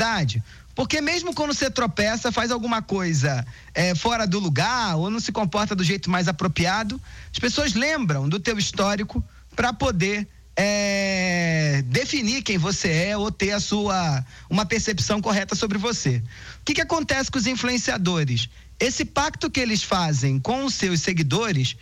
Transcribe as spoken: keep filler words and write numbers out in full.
verdade? Porque mesmo quando você tropeça, faz alguma coisa é, fora do lugar ou não se comporta do jeito mais apropriado, as pessoas lembram do teu histórico para poder é, definir quem você é ou ter a sua, uma percepção correta sobre você. O que que acontece com os influenciadores? Esse pacto que eles fazem com os seus seguidores